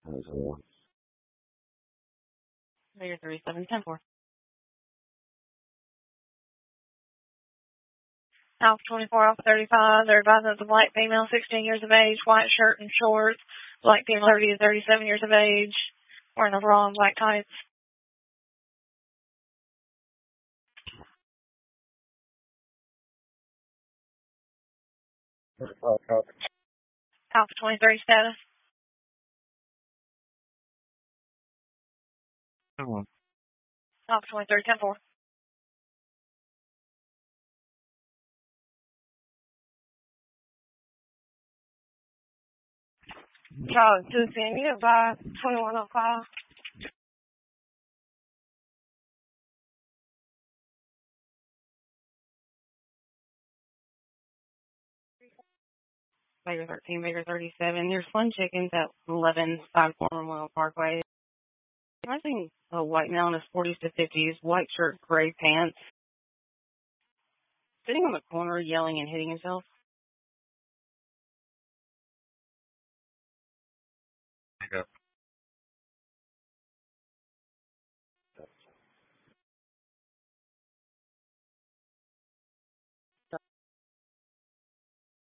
Figure 37, 10-4. Alpha 24, Alpha 35. They're advising of the black female, 16 years of age, white shirt and shorts. Black female, 30 to 37 years of age, wearing overall and black tights. Alpha 23 status. Alpha 23, 10-4. Charlie 2 San Diego by 2105. Baker 13, Baker 37. There's Fun Chickens at 11 5 Memorial Parkway. I think a white male in his 40s to 50s, white shirt, gray pants, sitting on the corner yelling and hitting himself.